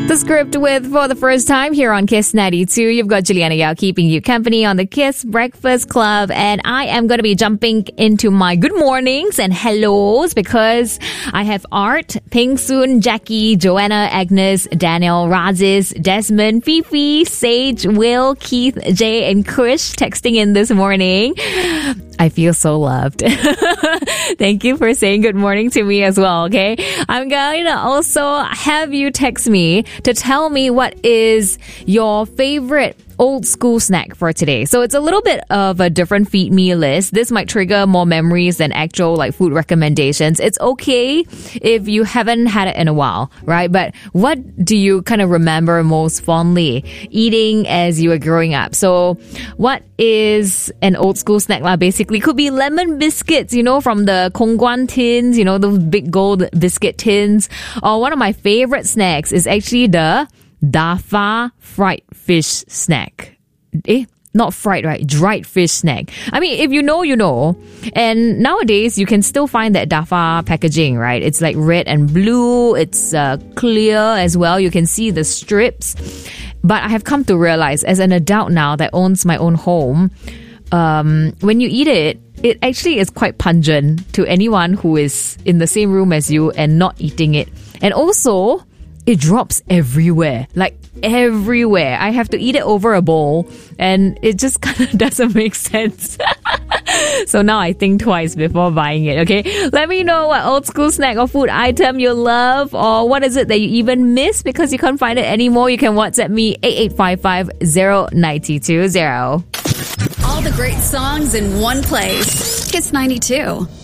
The script with For the First Time here on Kiss 92. You've got Juliana Yao keeping you company on the Kiss Breakfast Club. And I am going to be jumping into my good mornings and hellos because I have Art, Ping Soon, Jackie, Joanna, Agnes, Daniel, Razis, Desmond, Fifi, Sage, Will, Keith, Jay, and Krish texting in this morning. I feel so loved. Thank you for saying good morning to me as well, okay? I'm going to also have you text me to tell me what is your favorite old school snack for today. So it's a little bit of a different feed me list. This might trigger more memories than actual like food recommendations. It's okay if you haven't had it in a while, right? But what do you kind of remember most fondly eating as you were growing up? So what is an old school snack? Basically, could be lemon biscuits, from the Kongguan tins, those big gold biscuit tins. Or one of my favorite snacks is actually the Dafa fried fish snack. Not fried, right? Dried fish snack. I mean, if you know, you know. And nowadays, you can still find that Dafa packaging, right? It's like red and blue. It's clear as well. You can see the strips. But I have come to realize as an adult now that owns my own home, when you eat it, it actually is quite pungent to anyone who is in the same room as you and not eating it. And also, it drops everywhere, like everywhere. I have to eat it over a bowl and it just kind of doesn't make sense. So now I think twice before buying it, okay? Let me know what old school snack or food item you love or what is it that you even miss because you can't find it anymore. You can WhatsApp me 8855-0920. All the great songs in one place. Kiss 92.